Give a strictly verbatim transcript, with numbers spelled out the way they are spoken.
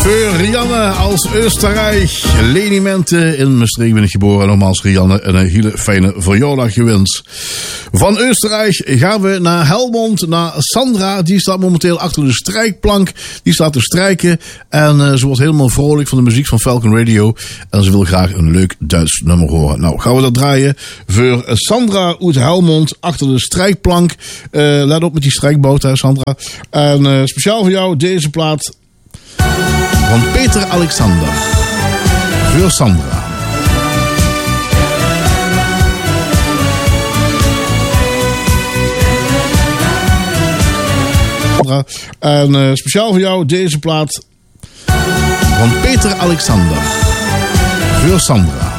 Voor Rianne als Oostenrijk. Leni Mente in Maastricht ben ik geboren. Nogmaals Rianne, een hele fijne verjaardag gewenst. Van Oostenrijk gaan we naar Helmond, naar Sandra. Die staat momenteel achter de strijkplank. Die staat te strijken. En uh, ze wordt helemaal vrolijk van de muziek van Falcon Radio. En ze wil graag een leuk Duits nummer horen. Nou, gaan we dat draaien voor Sandra uit Helmond achter de strijkplank. Uh, let op met die strijkboot, hè, Sandra. En uh, speciaal voor jou deze plaat van Peter Alexander. Voor Sandra. En uh, speciaal voor jou deze plaat van Peter Alexander. Voor Sandra.